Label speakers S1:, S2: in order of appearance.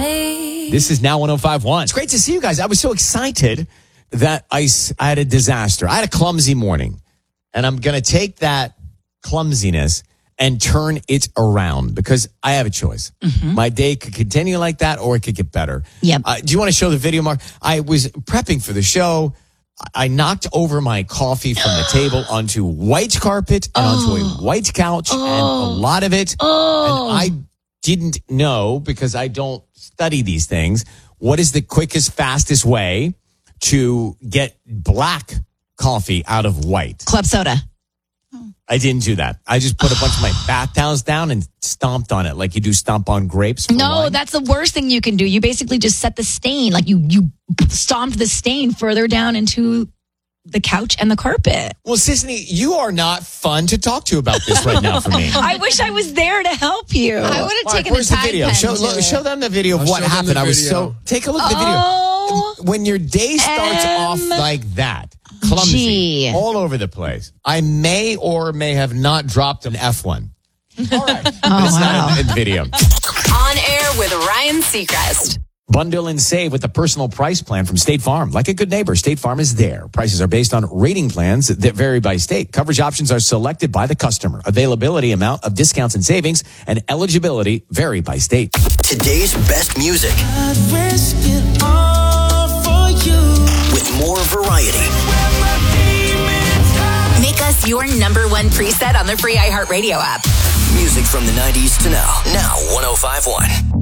S1: me.
S2: This is Now 105.1. It's great to see you guys. I was so excited that I had a disaster. I had a clumsy morning, and I'm going to take that clumsiness and turn it around because I have a choice. Mm-hmm. My day could continue like that or it could get better.
S3: Yep.
S2: Do you want to show the video, Mark? I was prepping for the show. I knocked over my coffee from the table onto white carpet and onto a white couch and a lot of it. And I didn't know, because I don't study these things, what is the quickest, fastest way to get black coffee out of white?
S3: Club soda.
S2: I didn't do that. I just put a bunch of my bath towels down and stomped on it like you do stomp on grapes.
S3: No,
S2: wine.
S3: that's the worst thing you can do. You basically just set the stain, like you stomped the stain further down into the couch and the carpet.
S2: Well, Sisney, you are not fun to talk to about this right now for me.
S3: I wish I was there to help you.
S1: I would have taken
S2: where's
S1: a
S2: the
S1: Tide
S2: video?
S1: pen
S2: Show them the video of
S4: I'll
S2: what
S4: show them
S2: happened.
S4: the
S2: I was
S4: video.
S2: take a look at the video. When your day starts off like that, clumsy,
S3: Gee.
S2: all over the place, I may or may have not dropped an F1. All right. It's not in the video.
S5: On air with Ryan Seacrest.
S2: Bundle and save with the personal price plan from State Farm. Like a good neighbor, State Farm is there. Prices are based on rating plans that vary by state. Coverage options are selected by the customer. Availability, amount of discounts and savings, and eligibility vary by state.
S6: Today's best music.
S7: I'd risk it all for you.
S6: With more variety.
S5: Make us your number one preset on the free iHeartRadio app.
S6: Music from the 90s to now. Now 105.1.